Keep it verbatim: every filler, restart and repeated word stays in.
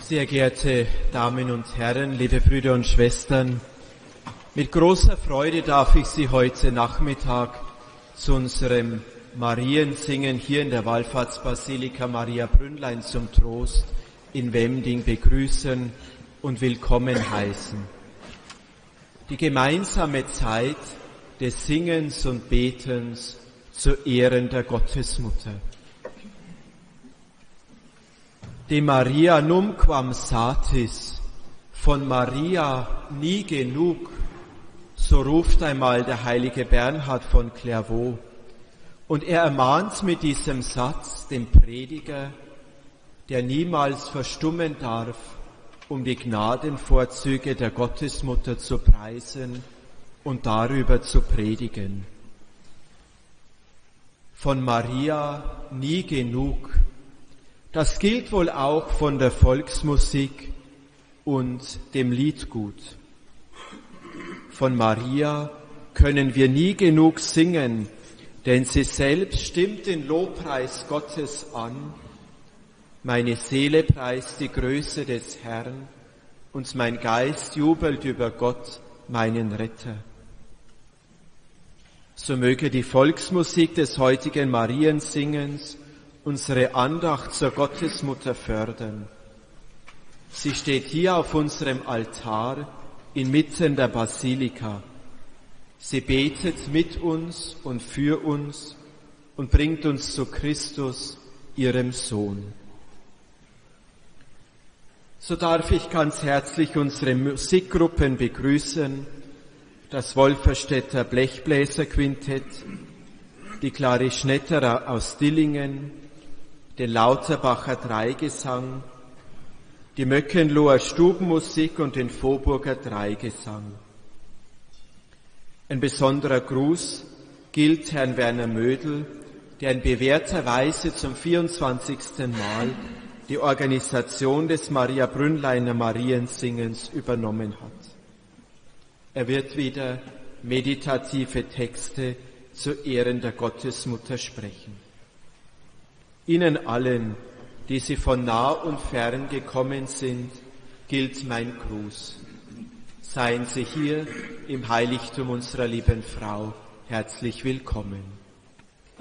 Sehr geehrte Damen und Herren, liebe Brüder und Schwestern, mit großer Freude darf ich Sie heute Nachmittag zu unserem Mariensingen hier in der Wallfahrtsbasilika Maria Brünnlein zum Trost in Wemding begrüßen und willkommen heißen. Die gemeinsame Zeit des Singens und Betens zu Ehren der Gottesmutter. De Maria numquam satis, von Maria nie genug, so ruft einmal der heilige Bernhard von Clairvaux. Und er ermahnt mit diesem Satz den Prediger, der niemals verstummen darf, um die Gnadenvorzüge der Gottesmutter zu preisen und darüber zu predigen. Von Maria nie genug. Das gilt wohl auch von der Volksmusik und dem Liedgut. Von Maria können wir nie genug singen, denn sie selbst stimmt den Lobpreis Gottes an. Meine Seele preist die Größe des Herrn und mein Geist jubelt über Gott, meinen Retter. So möge die Volksmusik des heutigen Mariensingens unsere Andacht zur Gottesmutter fördern. Sie steht hier auf unserem Altar inmitten der Basilika. Sie betet mit uns und für uns und bringt uns zu Christus, ihrem Sohn. So darf ich ganz herzlich unsere Musikgruppen begrüßen, das Wolferstädter Blechbläserquintett, die Klarischnetterer aus Dillingen, den Lauterbacher Dreigesang, die Möckenloher Stubenmusik und den Vohburger Dreigesang. Ein besonderer Gruß gilt Herrn Werner Mödel, der in bewährter Weise zum vierundzwanzigsten Mal die Organisation des Maria Brünnleiner Mariensingens übernommen hat. Er wird wieder meditative Texte zu Ehren der Gottesmutter sprechen. Ihnen allen, die Sie von nah und fern gekommen sind, gilt mein Gruß. Seien Sie hier im Heiligtum unserer lieben Frau herzlich willkommen.